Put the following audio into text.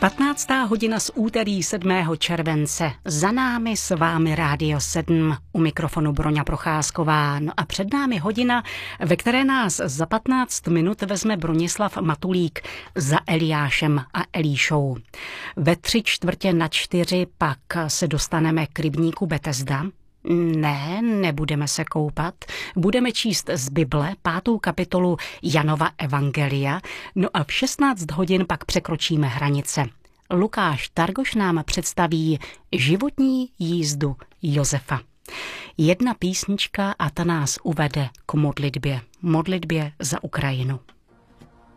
15. hodina z úterý 7. července. Za námi s vámi Rádio 7, u mikrofonu Broňa Procházková. No a před námi hodina, ve které nás za 15 minut vezme Bronislav Matulík za Eliášem a Elíšou. Ve 3:45 pak se dostaneme k rybníku Betesda. Ne, nebudeme se koupat, budeme číst z Bible 5. kapitolu Janova evangelia, no a v 16 hodin pak překročíme hranice. Lukáš Targoš nám představí životní jízdu Josefa. Jedna písnička a ta nás uvede k modlitbě za Ukrajinu.